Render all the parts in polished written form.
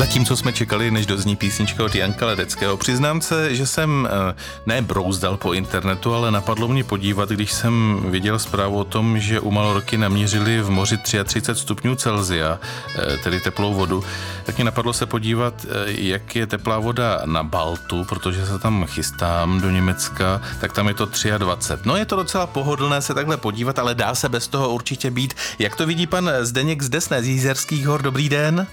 Zatímco jsme čekali, než dozní písnička od Janka Ledeckého, přiznám se, že jsem ne brouzdal po internetu, ale napadlo mě podívat, když jsem viděl zprávu o tom, že u Malorky naměřili v moři 33 stupňů Celsia, tedy teplou vodu, tak mě napadlo se podívat, jak je teplá voda na Baltu, protože se tam chystám do Německa, tak tam je to 23. No je to docela pohodlné se takhle podívat, ale dá se bez toho určitě být. Jak to vidí pan Zdeněk z Desné, z Jízerských hor? Dobrý den.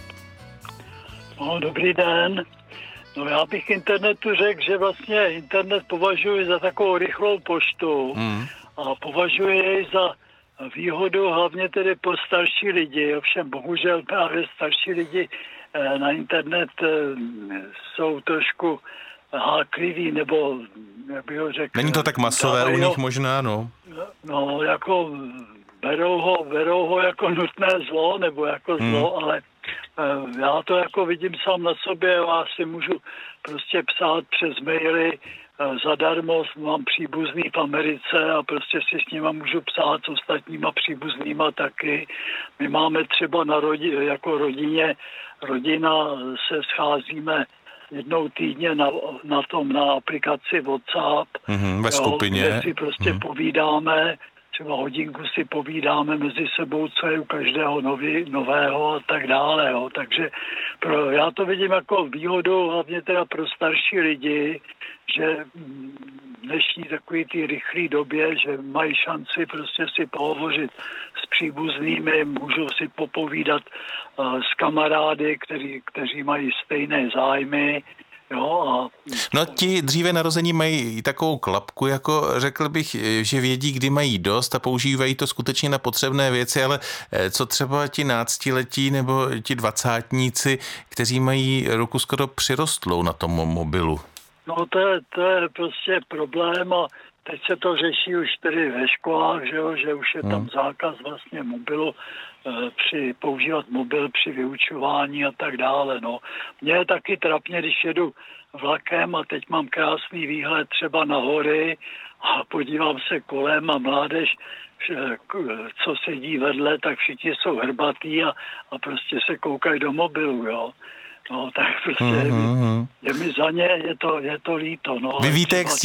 No, dobrý den. No já bych internetu řekl, že vlastně internet považuji za takovou rychlou poštu a považuji jej za výhodu hlavně tedy pro starší lidi. Ovšem bohužel právě starší lidi na internet jsou trošku hákliví, nebo jak bych ho řekl. Není to tak masové u nich možná, no? No, jako berou ho jako nutné zlo, nebo jako zlo, ale já to jako vidím sám na sobě, já si můžu prostě psát přes maily zadarmo, mám příbuzný v Americe a prostě si s nima můžu psát s ostatníma příbuznýma taky. My máme třeba jako rodina se scházíme jednou týdně na aplikaci WhatsApp. Ve skupině. Kde si prostě povídáme, třeba hodinku si povídáme mezi sebou, co je u každého nového a tak dále. Jo. Takže já to vidím jako výhodu hlavně teda pro starší lidi, že v dnešní takový ty rychlé době, že mají šanci prostě si pohovořit s příbuznými, můžou si popovídat s kamarády, kteří mají stejné zájmy. Jo, No ti dříve narození mají takovou klapku, jako řekl bych, že vědí, kdy mají dost a používají to skutečně na potřebné věci, ale co třeba ti náctiletí nebo ti dvacátníci, kteří mají ruku skoro přirostlou na tom mobilu? No to je prostě problém a teď se to řeší už tedy ve školách, že už je tam zákaz vlastně mobilu, používat mobil při vyučování a tak dále. No. Mně je taky trapně, když jedu vlakem a teď mám krásný výhled třeba na hory a podívám se kolem a mládež, co sedí vedle, tak všichni jsou hrbatý a prostě se koukají do mobilu, jo. No, tak prostě je mi za ně, je to líto. No, Vy víte, jak s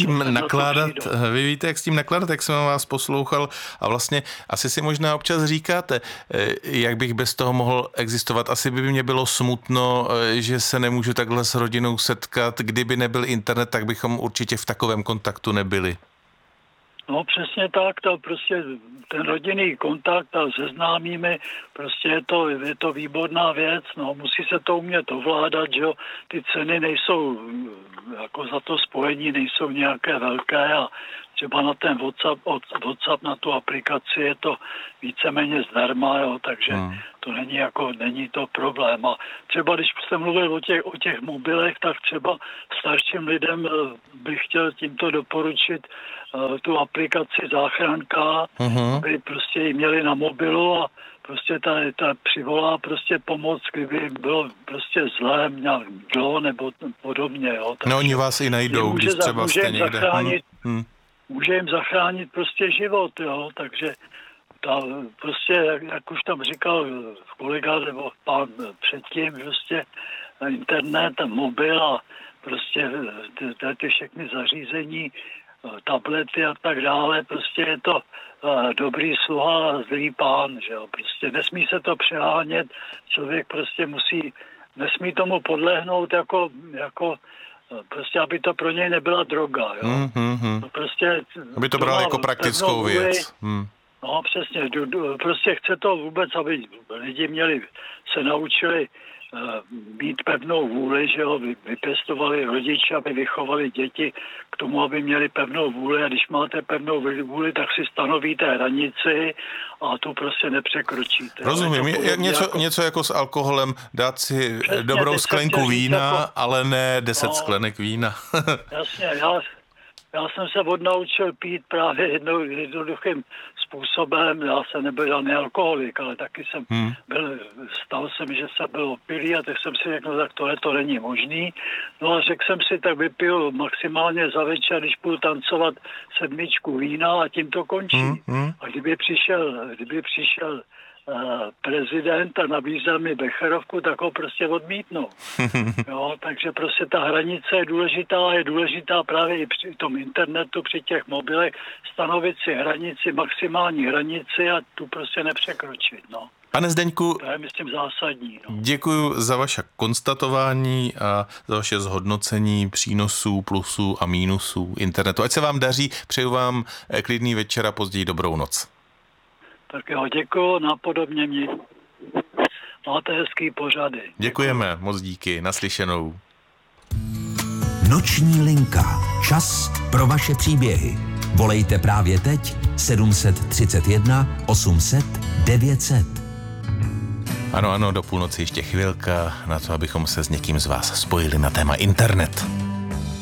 tím nakládat, jak jsem vás poslouchal a vlastně asi si možná občas říkáte, jak bych bez toho mohl existovat. Asi by mě bylo smutno, že se nemůžu takhle s rodinou setkat. Kdyby nebyl internet, tak bychom určitě v takovém kontaktu nebyli. No přesně tak, to prostě ten rodinný kontakt a se známými, prostě je to výborná věc, no musí se to umět ovládat, že jo, ty ceny nejsou, jako za to spojení nejsou nějaké velké a třeba na ten WhatsApp na tu aplikaci je to víceméně zdarma, jo, takže to není to problém. A třeba když jsem mluvil o těch mobilech, tak třeba starším lidem bych chtěl tímto doporučit tu aplikaci Záchranka, aby prostě ji měli na mobilu a prostě ta přivolá prostě pomoc, kdyby bylo prostě zlé, mělo nebo podobně. Jo. No oni vás i najdou, když třeba jste někde. Může jim zachránit prostě život, jo, takže prostě, jak už tam říkal kolega nebo pán předtím, prostě internet a mobil a prostě ty všechny zařízení, tablety a tak dále, prostě je to dobrý sluha a zlý pán, že jo, prostě nesmí se to přehánět, člověk prostě nesmí tomu podlehnout jako prostě, aby to pro něj nebyla droga, jo. Aby to bral jako praktickou věc. No přesně, prostě chce to vůbec, aby lidi se naučili mít pevnou vůli, že jo, vypěstovali rodiče, aby vychovali děti k tomu, aby měli pevnou vůli a když máte pevnou vůli, tak si stanovíte hranici a tu prostě nepřekročíte. Rozumím, něco jako s alkoholem, dát si dobrou sklenku vína, ale ne 10 sklenek vína. Jasně, já jsem se odnaučil pít právě jednoduchým způsobem. Já jsem nebyl žádný alkoholik, ale taky stalo se mi, že jsem byl opilý a tak jsem si řekl, tak tohle to není možný. No a řekl jsem si, tak vypiju maximálně za večer, když půjdu tancovat 7 vína a tím to končí. A kdyby přišel prezident a nabízel mi becherovku, tak ho prostě odmítnu. Jo, takže prostě ta hranice je důležitá právě i při tom internetu, při těch mobilech, stanovit si hranici, maximální hranici a tu prostě nepřekročit, no. Pane Zdeňku, to je, myslím, zásadní. No. Děkuji za vaše konstatování a za vaše zhodnocení přínosů, plusů a mínusů internetu. Ať se vám daří, přeju vám klidný večer a později dobrou noc. Tak jo, děkuji, napodobně mě. Máte hezký pořady. Děkujeme, moc díky, naslyšenou. Noční linka. Čas pro vaše příběhy. Volejte právě teď 731 800 900. Ano, do půlnoci ještě chvilka na to, abychom se s někým z vás spojili na téma internet.